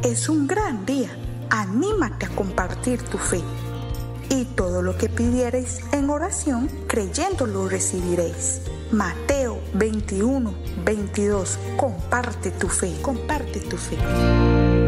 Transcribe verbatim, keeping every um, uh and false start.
es un gran día. Anímate a compartir tu fe. Y todo lo que pidiereis en oración, creyendo lo recibiréis. Mateo veintiuno, veintidós. Comparte tu fe, comparte tu fe.